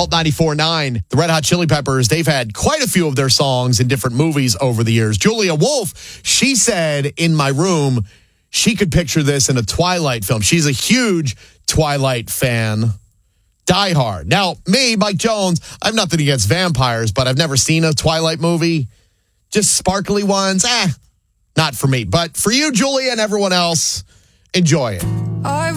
Alt 94.9, the Red Hot Chili Peppers, they've had quite a few of their songs in different movies over the years. Julia Wolf, she said in my room, she could picture this in a Twilight film. She's a huge Twilight fan. Die Hard. Now, me, Mike Jones, I have nothing against vampires, but I've never seen a Twilight movie. Just sparkly ones, not for me. But for you, Julia, and everyone else, enjoy it.